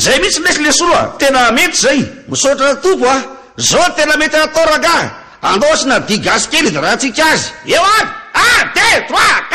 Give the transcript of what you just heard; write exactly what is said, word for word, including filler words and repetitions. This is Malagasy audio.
zay mihitsy lesy le soloa tena mety zay misaotra tompo a zao tena mety atao raga andao sy na digasy kely da raha tsika azy eo aby un deux trois